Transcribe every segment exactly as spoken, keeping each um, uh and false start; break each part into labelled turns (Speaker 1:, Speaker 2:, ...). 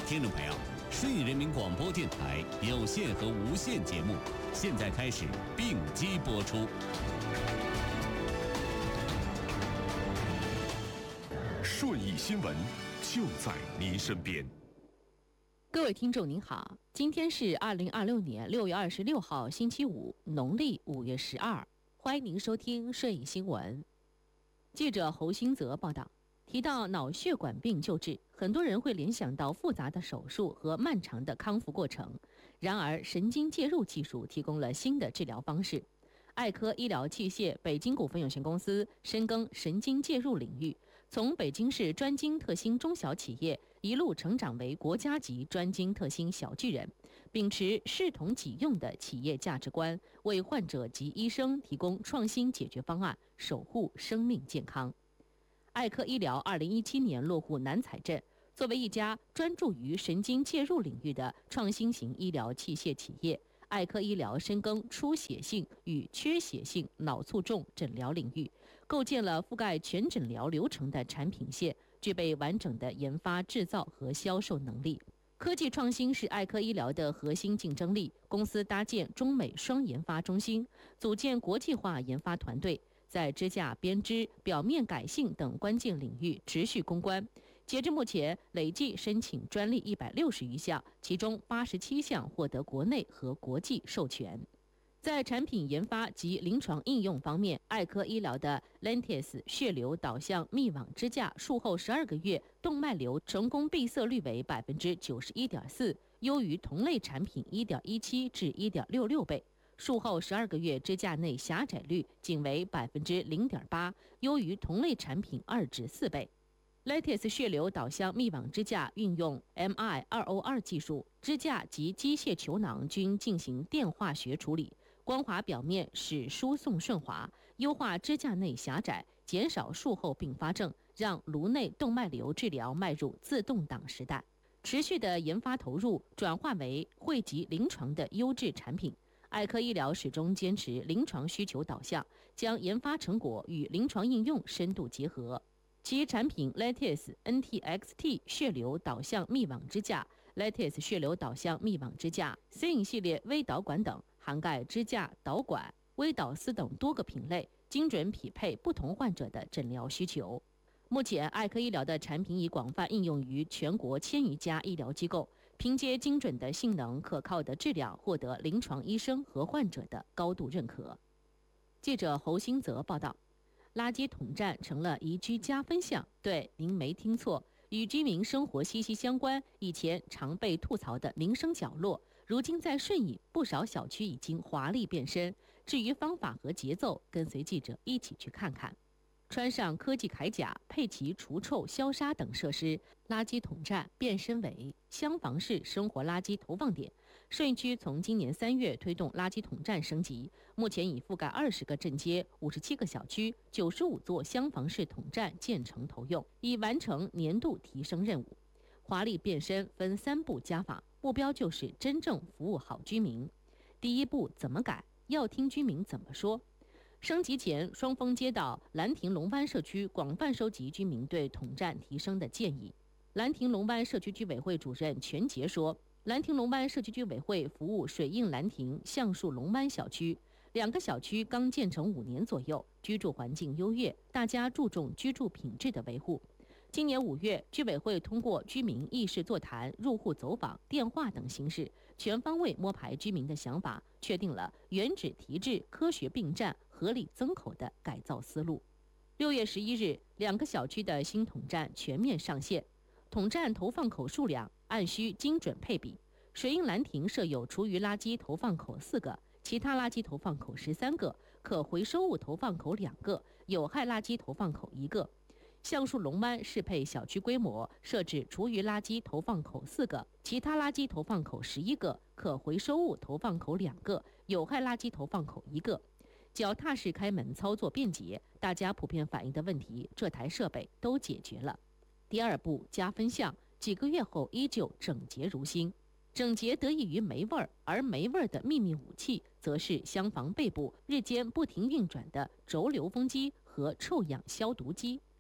Speaker 1: 听众朋友，顺义人民广播电台有线和无线节目现在开始并机播出。
Speaker 2: 顺义新闻就在您身边。
Speaker 3: 各位听众您好，今天是二零二六年六月二十六号星期五，农历五月十二，欢迎您收听顺义新闻。记者侯新泽报道，提到脑血管病救治，很多人会联想到复杂的手术和漫长的康复过程。然而，神经介入技术提供了新的治疗方式。爱科医疗器械北京股份有限公司深耕神经介入领域，从北京市专精特新中小企业一路成长为国家级专精特新小巨人，秉持视同己用的企业价值观，为患者及医生提供创新解决方案，守护生命健康。爱科医疗二零一七年落户南采镇，作为一家专注于神经介入领域的创新型医疗器械企业，爱科医疗深耕出血性与缺血性脑卒中诊疗领域，构建了覆盖全诊疗流程的产品线，具备完整的研发、制造和销售能力。科技创新是爱科医疗的核心竞争力，公司搭建中美双研发中心，组建国际化研发团队，在支架、编织、表面改性等关键领域持续攻关。截至目前，累计申请专利一百六十余项，其中八十七项获得国内和国际授权。在产品研发及临床应用方面，爱科医疗的 Lantis 血流导向密网支架术后十二个月动脉瘤成功闭塞率为 百分之九十一点四， 优于同类产品 一点一七 至 一点六六倍。术后十二个月支架内狭窄率仅为 百分之零点八， 优于同类产品二至四倍。Lantis 血流导向密网支架运用 M I 二 O 二 技术，支架及机械球囊均进行电化学处理，光滑表面使输送顺滑，优化支架内狭窄，减少术后并发症，让颅内动脉瘤治疗迈入自动挡时代。持续的研发投入转化为惠及临床的优质产品。爱科医疗始终坚持临床需求导向，将研发成果与临床应用深度结合。其产品 Lantis N T X T 血流导向密网支架、Lantis 血流导向密网支架、Sin 系列微导管等，涵盖支架、导管、微导丝等多个品类，精准匹配不同患者的诊疗需求。目前，爱科医疗的产品已广泛应用于全国千余家医疗机构，凭借精准的性能、可靠的质量，获得临床医生和患者的高度认可。记者侯新泽报道，垃圾统战成了宜居加分项。对，您没听错，与居民生活息息相关，以前常被吐槽的民生角落，如今在顺义不少小区已经华丽变身。至于方法和节奏，跟随记者一起去看看。穿上科技铠甲，配齐除臭消杀等设施，垃圾统战变身为厢房式生活垃圾投放点。顺义区从今年三月推动垃圾统战升级，目前已覆盖二十个镇街、五十七个小区、九十五座厢房式统战建成投用，已完成年度提升任务。华丽变身分三步加法，目标就是真正服务好居民。第一步怎么改？要听居民怎么说。升级前，双峰街道兰亭龙湾社区广泛收集居民对统战提升的建议。兰亭龙湾社区居委会主任全杰说，兰亭龙湾社区居委会服务水印兰亭、橡树龙湾小区，两个小区刚建成五年左右，居住环境优越，大家注重居住品质的维护。今年五月，居委会通过居民议事座谈、入户走访、电话等形式，全方位摸排居民的想法，确定了原址提质、科学并站、合理增口的改造思路。六月十一日，两个小区的新统站全面上线，统站投放口数量按需精准配比。水印兰亭设有厨余垃圾投放口四个，其他垃圾投放口十三个，可回收物投放口两个，有害垃圾投放口一个。橡树龙湾适配小区规模，设置厨余垃圾投放口四个，其他垃圾投放口十一个，可回收物投放口两个，有害垃圾投放口一个。脚踏式开门操作便捷，大家普遍反映的问题，这台设备都解决了。第二步加分项，几个月后依旧整洁如新。整洁得益于没味儿，而没味儿的秘密武器，则是厢房背部日间不停运转的轴流风机和臭氧消毒机。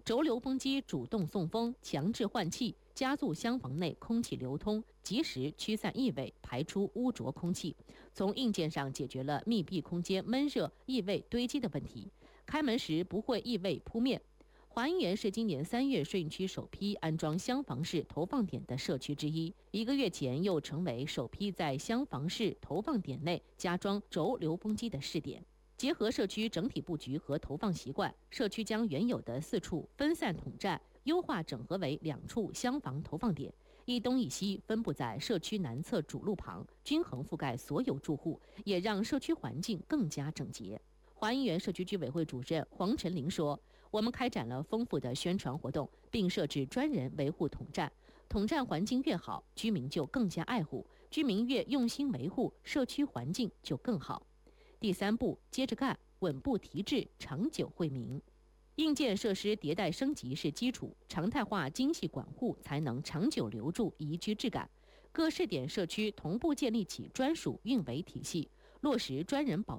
Speaker 3: 轴流风机主动送风，强制换气，加速厢房内空气流通，及时驱散异味，排出污浊空气。从硬件上解决了密闭空间闷热、异味堆积的问题，开门时不会异味扑面。华阴园是今年三月顺义区首批安装厢房式投放点的社区之一，一个月前又成为首批在厢房式投放点内加装轴流风机的试点。结合社区整体布局和投放习惯，社区将原有的四处分散统战优化整合为两处厢房投放点，一东一西分布在社区南侧主路旁，均衡覆盖所有住户，也让社区环境更加整洁。华阴园社区居委会主任黄晨林说，我们开展了丰富的宣传活动，并设置专人维护统战，统战环境越好，居民就更加爱护，居民越用心维护，社区环境就更好。第三步，接着干，稳步提质，长久惠民。硬件设施迭代升级是基础，常态化精细管护才能长久留住宜居质感。各试点社区同步建立起专属运维体系，落实专人保